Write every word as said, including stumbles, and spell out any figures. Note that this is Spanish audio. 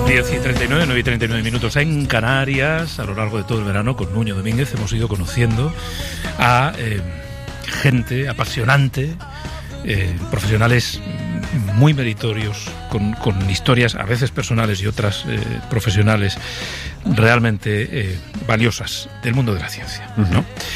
diez y treinta y nueve, nueve y treinta y nueve minutos en Canarias. A lo largo de todo el verano con Nuño Domínguez hemos ido conociendo a eh, gente apasionante, eh, profesionales muy meritorios, con, con historias a veces personales y otras eh, profesionales realmente eh, valiosas del mundo de la ciencia, ¿no?